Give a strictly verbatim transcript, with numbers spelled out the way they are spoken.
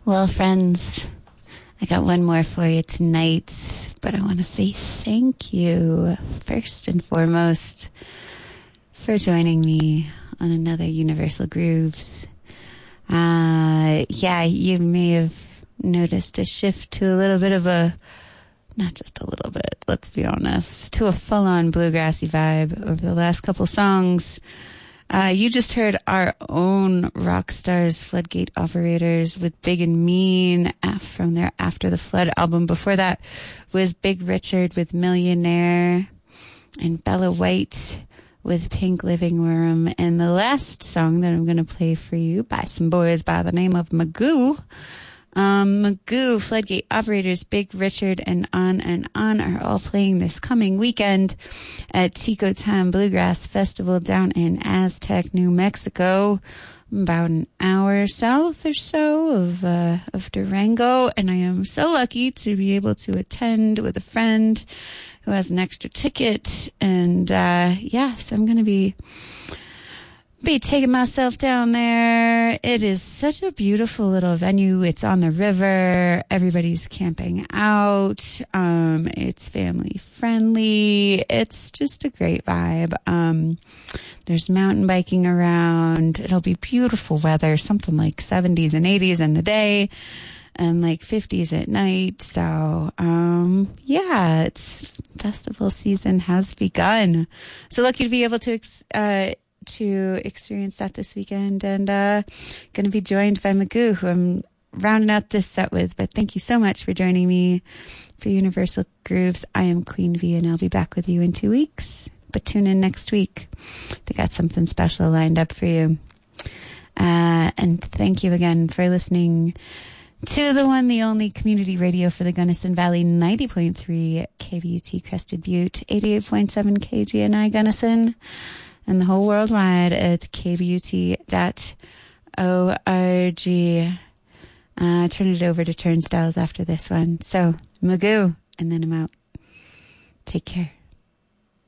Well, friends, I got one more for you tonight, but I want to say thank you, first and foremost, for joining me on another Universal Grooves. Uh, yeah, you may have noticed a shift to a little bit of a, not just a little bit, let's be honest, to a full-on bluegrassy vibe over the last couple songs. Uh, you just heard our own rock stars, Floodgate Operators, with Big and Mean from their After the Flood album. Before that was Big Richard with Millionaire, and Bella White with Pink Living Worm. And the last song that I'm going to play for you by some boys by the name of Magoo. Um, Magoo, Floodgate Operators, Big Richard, and On and On are all playing this coming weekend at Tico Time Bluegrass Festival down in Aztec, New Mexico, about an hour south or so of, uh, of Durango. And I am so lucky to be able to attend with a friend who has an extra ticket. And, uh, yeah, so I'm going to be be taking myself down there. It is such a beautiful little venue. It's on the river. Everybody's camping out. Um, it's family friendly. It's just a great vibe. Um, there's mountain biking around. It'll be beautiful weather, something like seventies and eighties in the day and like fifties at night. So, um, yeah, it's festival season has begun. So lucky to be able to, uh, to experience that this weekend, and uh going to be joined by Magoo, who I'm rounding out this set with. But thank you so much for joining me for Universal Grooves. I am Queen V, and I'll be back with you in two weeks. But tune in next week. They got something special lined up for you. Uh and thank you again for listening to the one, the only community radio for the Gunnison Valley, ninety point three K B U T Crested Butte, eighty-eight point seven K G N I Gunnison, and the whole worldwide at k b u t dot org. Uh, turn it over to Turnstiles after this one. So, Magoo, and then I'm out. Take care.